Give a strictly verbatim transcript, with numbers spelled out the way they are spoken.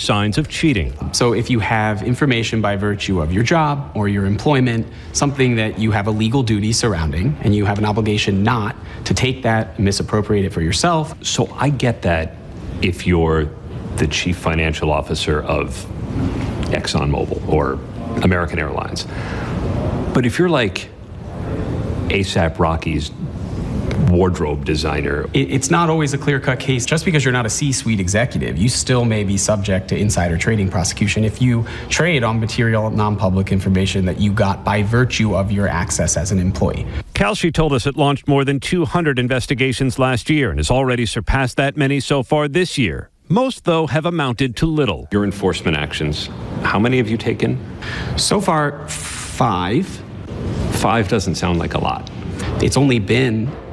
signs of cheating. So if you have information by virtue of your job or your employment, something that you have a legal duty surrounding, and you have an obligation not to take that and misappropriate it for yourself. So I get that if you're the chief financial officer of ExxonMobil or American Airlines. But if you're like A$AP Rocky's wardrobe designer. It, it's not always a clear-cut case. Just because you're not a C-suite executive, you still may be subject to insider trading prosecution if you trade on material, non-public information that you got by virtue of your access as an employee. Kalshi told us it launched more than two hundred investigations last year and has already surpassed that many so far this year. Most, though, have amounted to little. Your enforcement actions, how many have you taken? So far, five. Five doesn't sound like a lot. It's only been